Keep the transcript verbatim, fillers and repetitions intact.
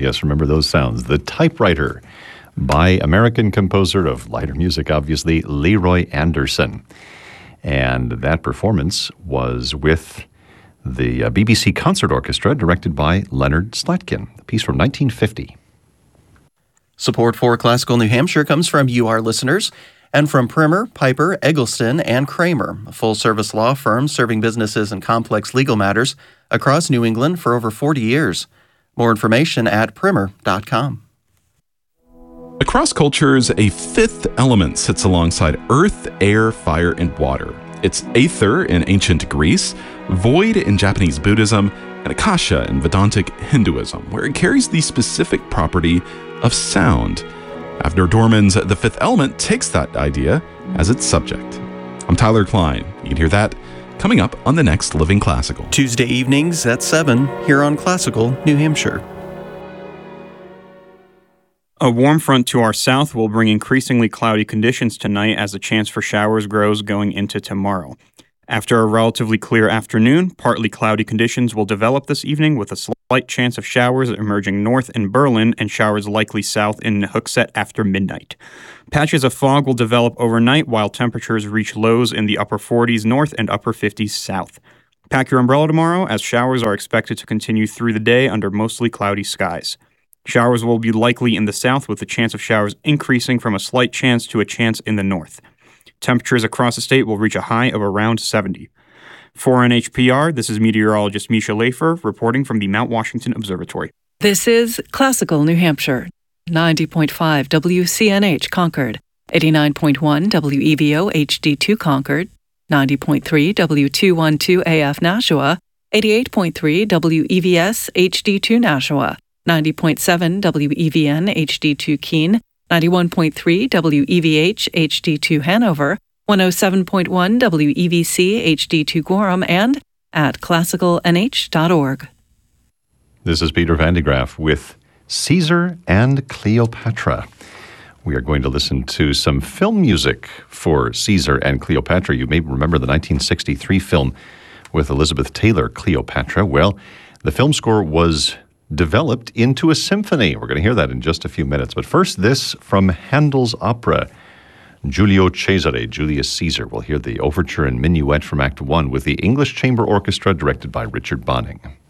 yes, remember those sounds. The Typewriter by American composer of lighter music, obviously, Leroy Anderson. And that performance was with the uh, B B C Concert Orchestra, directed by Leonard Slatkin, a piece from nineteen fifty. Support for Classical New Hampshire comes from you, our listeners, and from Primer, Piper, Eggleston, and Kramer, a full-service law firm serving businesses and complex legal matters across New England for over forty years. More information at primer dot com. Across cultures, a fifth element sits alongside earth, air, fire, and water. It's Aether in ancient Greece, Void in Japanese Buddhism, and Akasha in Vedantic Hinduism, where it carries the specific property of sound. Avner Dorman's The Fifth Element takes that idea as its subject. I'm Tyler Klein. You can hear that coming up on the next Living Classical. Tuesday evenings at seven here on Classical New Hampshire. A warm front to our south will bring increasingly cloudy conditions tonight as the chance for showers grows going into tomorrow. After a relatively clear afternoon, partly cloudy conditions will develop this evening with a slight chance of showers emerging north in Berlin and showers likely south in Hooksett after midnight. Patches of fog will develop overnight while temperatures reach lows in the upper forties north and upper fifties south. Pack your umbrella tomorrow as showers are expected to continue through the day under mostly cloudy skies. Showers will be likely in the south with the chance of showers increasing from a slight chance to a chance in the north. Temperatures across the state will reach a high of around seventy. For N H P R, this is meteorologist Misha Lafer reporting from the Mount Washington Observatory. This is Classical New Hampshire, ninety point five W C N H Concord, eighty-nine point one W E V O H D two Concord, ninety point three W two twelve A F Nashua, eighty-eight point three W E V S H D two Nashua, ninety point seven W E V N H D two Keene, ninety-one point three W E V H H D two Hanover, one oh seven point one W E V C H D two Gorham, and at classical n h dot org. This is Peter Van de Graaff with Caesar and Cleopatra. We are going to listen to some film music for Caesar and Cleopatra. You may remember the nineteen sixty-three film with Elizabeth Taylor, Cleopatra. Well, the film score was developed into a symphony. We're going to hear that in just a few minutes. But first, this from Handel's opera, Giulio Cesare, Julius Caesar. We'll hear the overture and minuet from Act One with the English Chamber Orchestra directed by Richard Bonning.